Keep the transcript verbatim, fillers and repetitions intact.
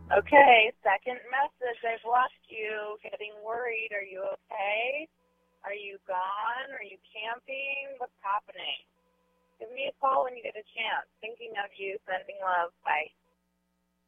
Okay, second message. I've lost you. Getting worried. Are you okay? Are you gone? Are you camping? What's happening? Give me a call when you get a chance. Thinking of you. Sending love. Bye.